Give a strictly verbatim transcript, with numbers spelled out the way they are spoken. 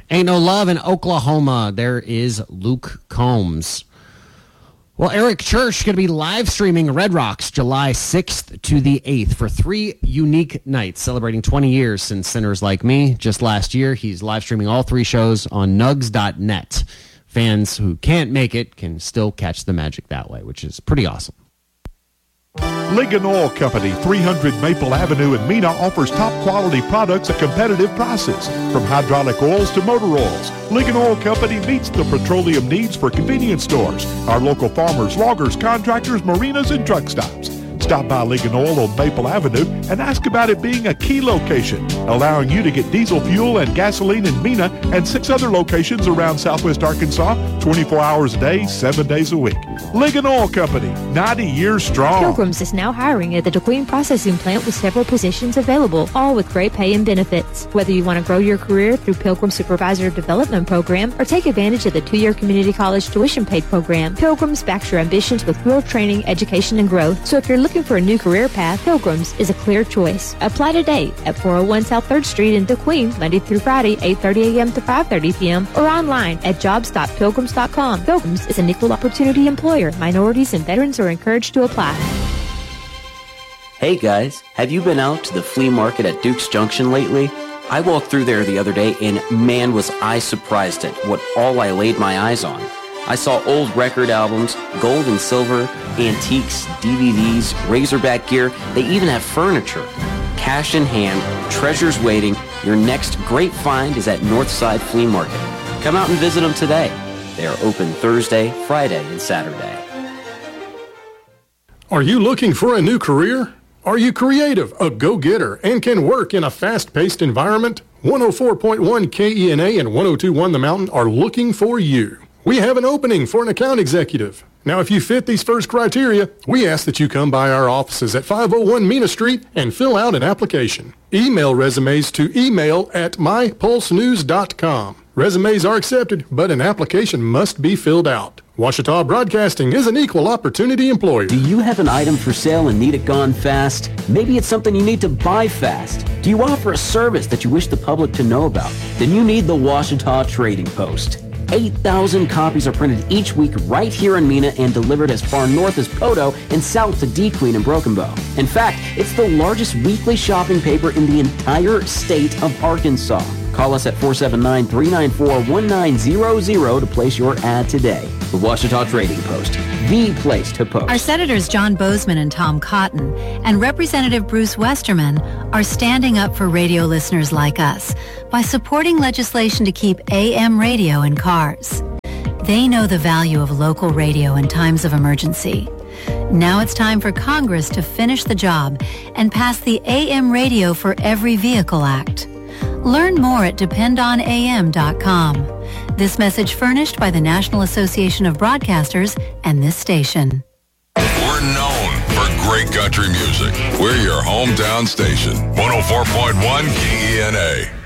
Ain't No Love in Oklahoma. There is Luke Combs. Well, Eric Church going to be live streaming Red Rocks July sixth to the eighth for three unique nights, celebrating twenty years since Sinners Like Me. Just last year, he's live streaming all three shows on nugs dot net. Fans who can't make it can still catch the magic that way, which is pretty awesome. Ligon Oil Company, three hundred Maple Avenue in Mena, offers top-quality products at competitive prices. From hydraulic oils to motor oils, Ligon Oil Company meets the petroleum needs for convenience stores, our local farmers, loggers, contractors, marinas, and truck stops. Stop by Ligon Oil on Maple Avenue and ask about it being a key location, allowing you to get diesel fuel and gasoline in Mena and six other locations around Southwest Arkansas, twenty-four hours a day, seven days a week. Ligon Oil Company, ninety years strong. Pilgrims is now hiring at the DeQueen Processing Plant with several positions available, all with great pay and benefits. Whether you want to grow your career through Pilgrim Supervisor Development Program or take advantage of the two-year community college tuition paid program, Pilgrims backs your ambitions with real training, education, and growth. So if you're looking for a new career path, Pilgrims is a clear choice. Apply today at four oh one South third Street in DeQueen, Monday through Friday, eight thirty a.m. to five thirty p.m. or online at jobs dot pilgrims dot com. Pilgrims is an equal opportunity employer. Minorities and veterans are encouraged to apply. Hey guys, have you been out to the flea market at Duke's Junction lately? I walked through there the other day and man was I surprised at what all I laid my eyes on. I saw old record albums, gold and silver, antiques, D V Ds, Razorback gear. They even have furniture. Cash in hand, treasures waiting. Your next great find is at Northside Flea Market. Come out and visit them today. They are open Thursday, Friday, and Saturday. Are you looking for a new career? Are you creative, a go-getter, and can work in a fast-paced environment? one oh four point one K E N A and one oh two point one The Mountain are looking for you. We have an opening for an account executive. Now, if you fit these first criteria, we ask that you come by our offices at five oh one Mena Street and fill out an application. Email resumes to email at my pulse news dot com. Resumes are accepted, but an application must be filled out. Ouachita Broadcasting is an equal opportunity employer. Do you have an item for sale and need it gone fast? Maybe it's something you need to buy fast. Do you offer a service that you wish the public to know about? Then you need the Ouachita Trading Post. eight thousand copies are printed each week right here in Mena and delivered as far north as Poto and south to DeQueen and Broken Bow. In fact, it's the largest weekly shopping paper in the entire state of Arkansas. Call us at four seven nine, three nine four, one nine zero zero to place your ad today. The Ouachita Trading Post, the place to post. Our Senators John Bozeman and Tom Cotton and Representative Bruce Westerman are standing up for radio listeners like us by supporting legislation to keep A M radio in cars. They know the value of local radio in times of emergency. Now it's time for Congress to finish the job and pass the A M Radio for Every Vehicle Act. Learn more at depend on A M dot com. This message furnished by the National Association of Broadcasters and this station. We're known for great country music. We're your hometown station, one oh four point one K E N A.